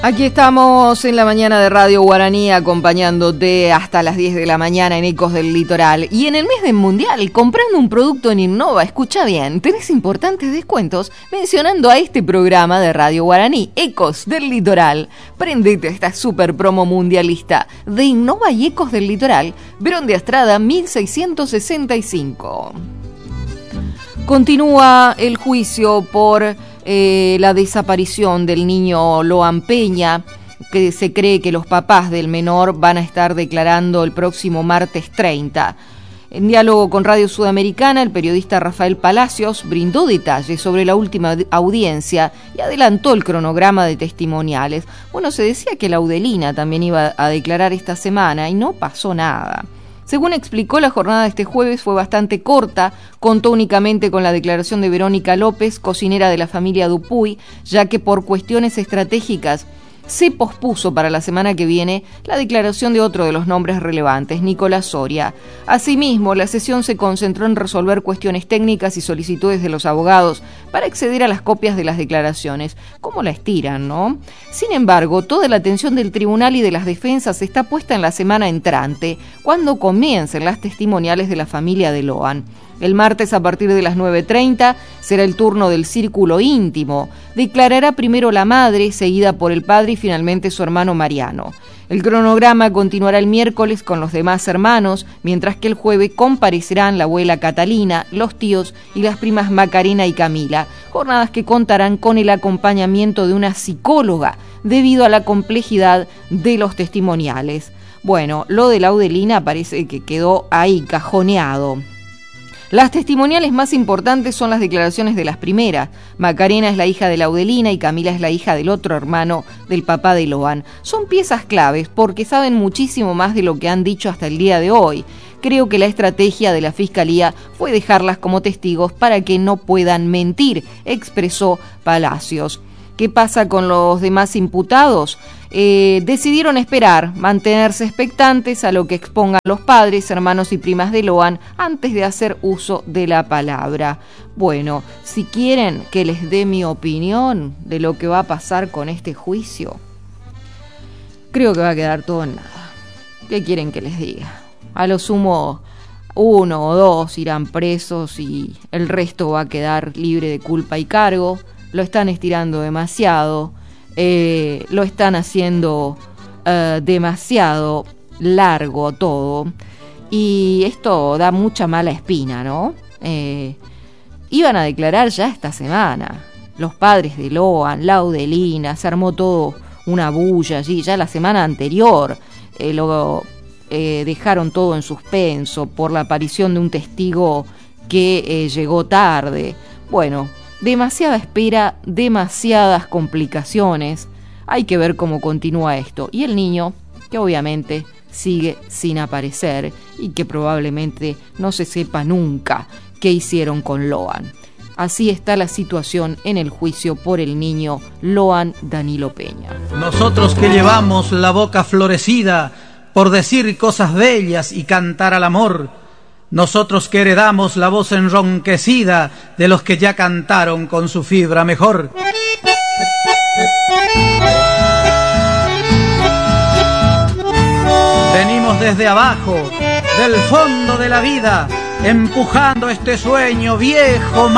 Aquí estamos en la mañana de Radio Guaraní acompañándote hasta las 10 de la mañana en Ecos del Litoral. Y en el mes del Mundial, comprando un producto en Innova, escucha bien, tenés importantes descuentos mencionando a este programa de Radio Guaraní, Ecos del Litoral. Prendete a esta super promo mundialista de Innova y Ecos del Litoral, Verón de Astrada 1665. Continúa el juicio por la desaparición del niño Loan Peña, que se cree que los papás del menor van a estar declarando el próximo martes 30. En diálogo con Radio Sudamericana, el periodista Rafael Palacios brindó detalles sobre la última audiencia y adelantó el cronograma de testimoniales. Bueno, se decía que la Laudelina también iba a declarar esta semana y no pasó nada. Según explicó, la jornada de este jueves fue bastante corta, contó únicamente con la declaración de Verónica López, cocinera de la familia Dupuy, ya que por cuestiones estratégicas se pospuso para la semana que viene la declaración de otro de los nombres relevantes, Nicolás Soria. Asimismo, la sesión se concentró en resolver cuestiones técnicas y solicitudes de los abogados para acceder a las copias de las declaraciones. ¿Cómo la estiran, no? Sin embargo, toda la atención del tribunal y de las defensas está puesta en la semana entrante, cuando comiencen las testimoniales de la familia de Loan. El martes, a partir de las 9:30, será el turno del círculo íntimo. Declarará primero la madre, seguida por el padre y finalmente su hermano Mariano. El cronograma continuará el miércoles con los demás hermanos, mientras que el jueves comparecerán la abuela Catalina, los tíos y las primas Macarena y Camila, jornadas que contarán con el acompañamiento de una psicóloga, debido a la complejidad de los testimoniales. Bueno, lo de Laudelina parece que quedó ahí cajoneado. Las testimoniales más importantes son las declaraciones de las primeras. Macarena es la hija de Laudelina y Camila es la hija del otro hermano del papá de Loan. Son piezas claves porque saben muchísimo más de lo que han dicho hasta el día de hoy. Creo que la estrategia de la Fiscalía fue dejarlas como testigos para que no puedan mentir, expresó Palacios. ¿Qué pasa con los demás imputados? Decidieron esperar, mantenerse expectantes a lo que expongan los padres, hermanos y primas de Loan antes de hacer uso de la palabra. Bueno, si quieren que les dé mi opinión de lo que va a pasar con este juicio, creo que va a quedar todo en nada. ¿Qué quieren que les diga? A lo sumo, 1 o 2 irán presos y el resto va a quedar libre de culpa y cargo. Lo están estirando demasiado, lo están haciendo demasiado largo todo, y esto da mucha mala espina, ¿no? Iban a declarar ya esta semana los padres de Loan, Laudelina, se armó todo una bulla allí, ya la semana anterior dejaron todo en suspenso por la aparición de un testigo que llegó tarde. Bueno, demasiada espera, demasiadas complicaciones. Hay que ver cómo continúa esto. Y el niño, que obviamente sigue sin aparecer y que probablemente no se sepa nunca qué hicieron con Loan. Así está la situación en el juicio por el niño Loan Danilo Peña. Nosotros que llevamos la boca florecida por decir cosas bellas y cantar al amor, nosotros que heredamos la voz enronquecida de los que ya cantaron con su fibra mejor. Venimos desde abajo, del fondo de la vida, empujando este sueño viejo,